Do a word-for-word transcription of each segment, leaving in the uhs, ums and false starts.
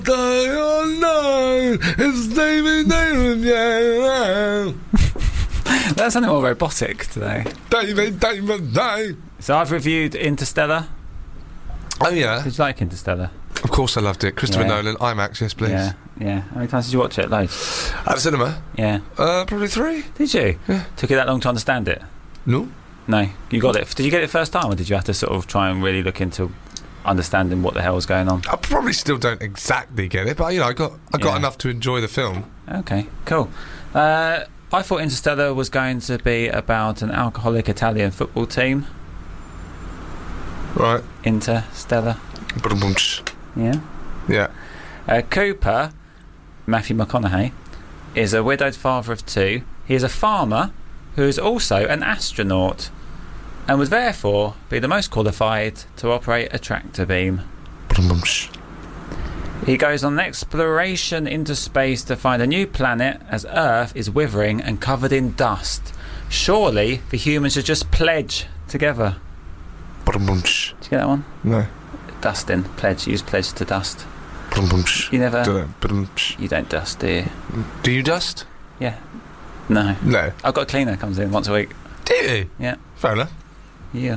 Oh no, it's David David, yeah. That's something more robotic today. David David Day. So I've reviewed Interstellar. Oh yeah. Did you like Interstellar? Of course I loved it. Christopher Yeah. Nolan, IMAX, yes please. Yeah, yeah. How many times did you watch it? Loads. At the cinema? Yeah. Uh, probably three. Did you? Yeah. Took you that long to understand it? No. No. You got it. Did you get it first time, or did you have to sort of try and really look into understanding what the hell was going on? I probably still don't exactly get it, but you know, I got I got Yeah. enough to enjoy the film. Okay, cool. Uh, I thought Interstellar was going to be about an alcoholic Italian football team. Right. Interstellar. Ba-dum-bum-tsh. Yeah. Yeah. Uh, Cooper, Matthew McConaughey, is a widowed father of two. He is a farmer who is also an astronaut and would therefore be the most qualified to operate a tractor beam. Ba-dum-bum-tsh. He goes on an exploration into space to find a new planet as Earth is withering and covered in dust. Surely the humans should just pledge together. Ba-dum-bum-tsh. Did you get that one? No. Dustin. Pledge. Use pledge to dust. Ba-dum-bum-tsh. You never... Don't know. Ba-dum-tsh. You don't dust, do you? Do you dust? Yeah. No. No. I've got a cleaner comes in once a week. Do you? Yeah. Fair enough. Yeah.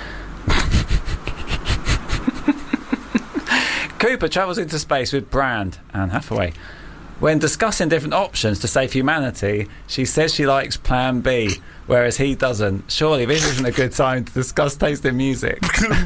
Cooper travels into space with Brand, Anne Hathaway. When discussing different options to save humanity, she says she likes Plan B, whereas he doesn't. Surely this isn't a good time to discuss taste in music.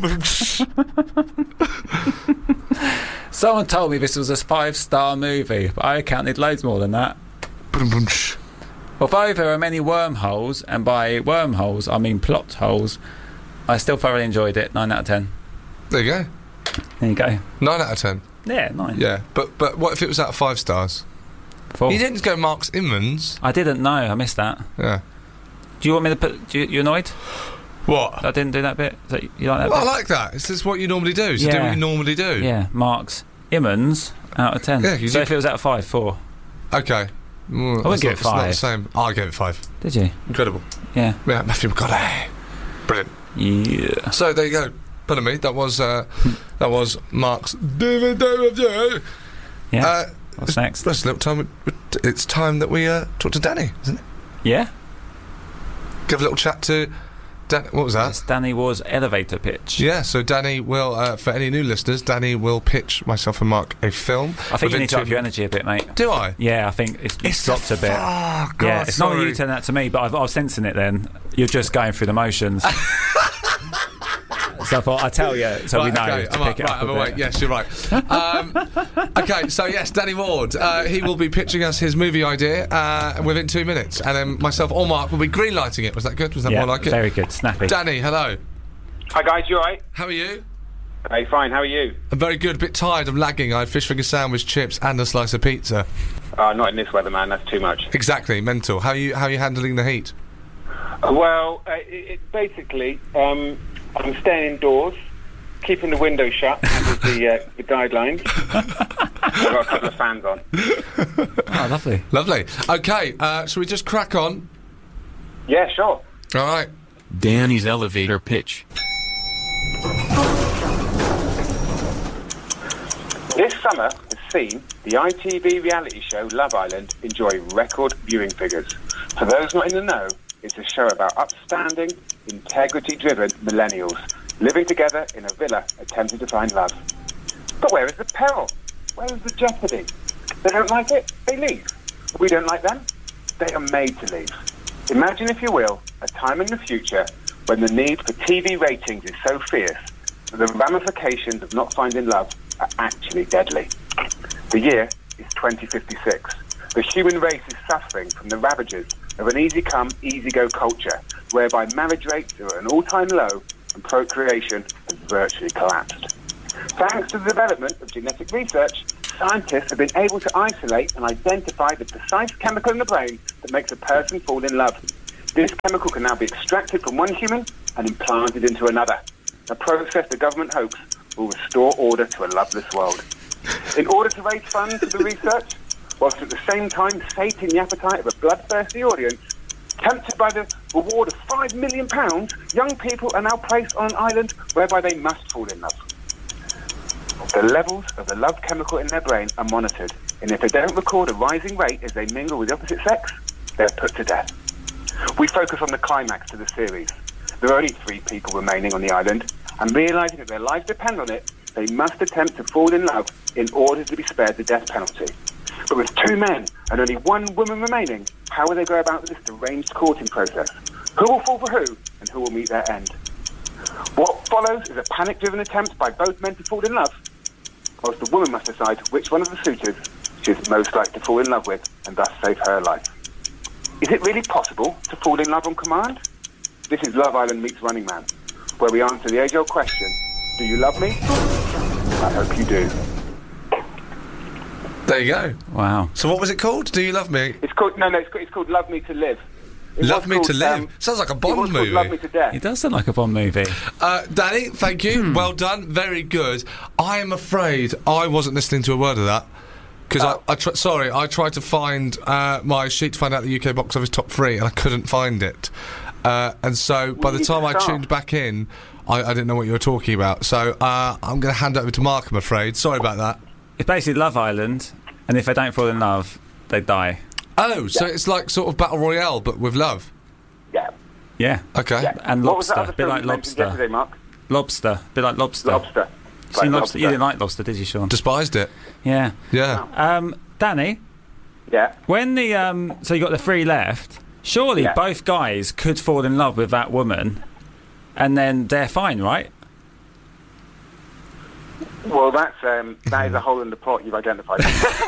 Someone told me this was a five-star movie, but I counted loads more than that. Although there are many wormholes, and by wormholes I mean plot holes, I still thoroughly enjoyed it. nine out of ten. There you go. There you go. nine out of ten. Yeah, nine. Yeah, but but what if it was out of five stars? Four. You didn't go Marks Inman's. I didn't know. I missed that. Yeah. Do you want me to put... Do you, you annoyed? What? I didn't do that bit? Is that, you like that Well, I bit? like that. It's just what you normally do. So Yeah. do what you normally do. Yeah, Marks Immons out of ten. Yeah, you so did- if it was out of five, four. Okay. Mm, I wouldn't that's give not- it it's not the five. same. I'll give it five. Did you? Incredible. Yeah. Yeah, Matthew McConaughey. Brilliant. Yeah. So there you go. Pardon me. That was uh, that was Mark's David David yeah. Yeah. Uh, What's next? That's a little time. we- It's time that we uh, talk to Danny, isn't it? Yeah. Give a little chat to Dan. What was that? It's Danny Ward's elevator pitch. Yeah. So Danny will, uh, for any new listeners, Danny will pitch myself and Mark a film. I think you within need to up two- your energy a bit, mate. Do I? Yeah, I think it's, it's dropped a bit. Oh, God, yeah, it's not that sorry. you turn that to me, but I've, I was sensing it then. You're just going through the motions. So I thought I'd tell you so we Right, know okay, to I'm pick up, it right, up I'm a awake. bit. Yes, you're right. Um, okay, so yes, Danny Ward. Uh, he will be pitching us his movie idea uh, within two minutes, and then myself or Mark will be greenlighting it. Was that good? Was that Yeah, more like it? very good. Snappy. Danny, hello. Hi guys, you alright? How are you? Hey, fine, how are you? I'm very good. A bit tired. I'm lagging. I had fish finger sandwich, chips, and a slice of pizza. Uh, not in this weather, man, that's too much. Exactly. Mental. How are you? How are you handling the heat? Uh, well, uh, it, it basically, um, I'm staying indoors, keeping the window shut, as is the, uh, the guidelines. I've got a couple of fans on. Oh, lovely. Lovely. Okay. Uh, shall we just crack on? Yeah, sure. All right. Danny's elevator pitch. This summer has seen the I T V reality show Love Island enjoy record viewing figures. For those not in the know, it's a show about upstanding, integrity-driven millennials living together in a villa attempting to find love. But where is the peril? Where is the jeopardy? They don't like it, they leave. We don't like them, they are made to leave. Imagine, if you will, a time in the future when the need for T V ratings is so fierce that the ramifications of not finding love are actually deadly. The year is twenty fifty-six. The human race is suffering from the ravages of an easy-come, easy-go culture, whereby marriage rates are at an all-time low and procreation has virtually collapsed. Thanks to the development of genetic research, scientists have been able to isolate and identify the precise chemical in the brain that makes a person fall in love. This chemical can now be extracted from one human and implanted into another, a process the government hopes will restore order to a loveless world. In order to raise funds for the research, whilst at the same time sating the appetite of a bloodthirsty audience, tempted by the reward of five million pounds, young people are now placed on an island whereby they must fall in love. The levels of the love chemical in their brain are monitored, and if they don't record a rising rate as they mingle with the opposite sex, they're put to death. We focus on the climax to the series. There are only three people remaining on the island, and realising that their lives depend on it, they must attempt to fall in love in order to be spared the death penalty. But with two men and only one woman remaining, how will they go about this deranged courting process? Who will fall for who, and who will meet their end? What follows is a panic-driven attempt by both men to fall in love, whilst the woman must decide which one of the suitors she is most likely to fall in love with, and thus save her life. Is it really possible to fall in love on command? This is Love Island meets Running Man, where we answer the age-old question, do you love me? I hope you do. There you go. Wow. So what was it called? Do You Love Me? It's called, no, no, it's called, it's called Love Me to Live. It Love was Me called, to Live? um, Sounds like a it Bond was called movie. Love Me to Death. It does sound like a Bond movie. Uh, Danny, thank you. Hmm. Well done. Very good. I am afraid I wasn't listening to a word of that. Because Oh. I, I tr- sorry, I tried to find uh, my sheet to find out the U K box office top three, and I couldn't find it. Uh, and so by the you time I start. tuned back in, I, I didn't know what you were talking about. So uh, I'm going to hand it over to Mark, I'm afraid. Sorry about that. It's basically Love Island, and if they don't fall in love, they die. Oh, so it's like sort of Battle Royale, but with love. Yeah. Yeah. Okay. yeah. And What was that lobster, other bit film like you mentioned lobster. yesterday, Mark? Lobster. Bit like lobster. Lobster. You seen Right, lobster? You didn't like lobster, did you, Sean? Despised it. Yeah. Yeah. Um, Danny, Yeah. when the um, so you got the three left. Surely Yeah. both guys could fall in love with that woman, and then they're fine, right? Well, that's um, that is a hole in the plot you've identified.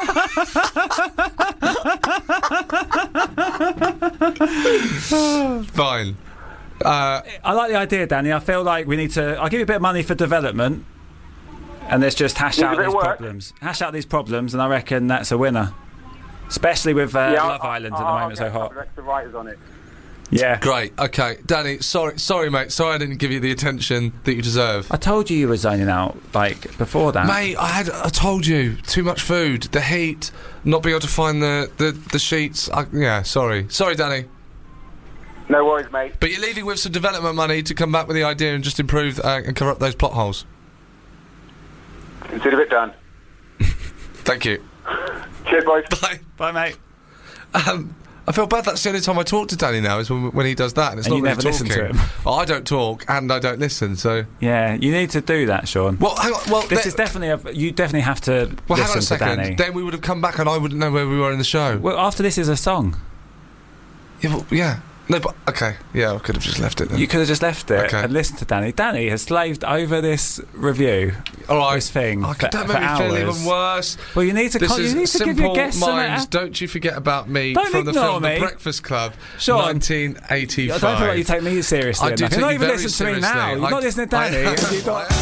Fine. Uh, I like the idea, Danny. I feel like we need to. I'll give you a bit of money for development, and let's just hash Need a out bit of these work. problems. Hash out these problems, and I reckon that's a winner. Especially with uh, yeah, Love I'll- Island at I'll- the moment I'll so get a hot. couple of extra writers on it. Yeah. great. Okay. Danny, sorry, sorry, mate. Sorry I didn't give you the attention that you deserve. I told you you were zoning out like before that. Mate, I had. I told you, too much food, the heat, not being able to find the the, the sheets. I, yeah, sorry, sorry, Danny. No worries, mate. But you're leaving with some development money to come back with the idea and just improve uh, and cover up those plot holes. Consider it done. Thank you. Cheers, boys. Bye. Bye, mate. Um, I feel bad. That's the only time I talk to Danny now is when when he does that, and it's And not you really never listen talking. to him. Oh, I don't talk and I don't listen. So Yeah, you need to do that, Sean. well, hang on. Well, This then- is definitely a. You definitely have to well, hang on a listen to second. Danny. Then we would have come back and I wouldn't know where we were in the show. Well, after this is a song. Yeah, well, yeah. No, but okay. Yeah, I could have just left it then. You could have just left it Okay. and listened to Danny. Danny has slaved over this review, All right. this thing, Oh, for, that for made me feel hours. even worse. Well, you need to. This Con- is you need to give Simple your guests some. Minds. Don't you forget about me Don't from the ignore film me. The Breakfast Club, Sean, nineteen eighty-five. I don't feel like you take me seriously I do enough. take You're not you even very listening to me seriously. now. You're I- not listening to I- Danny. You've got-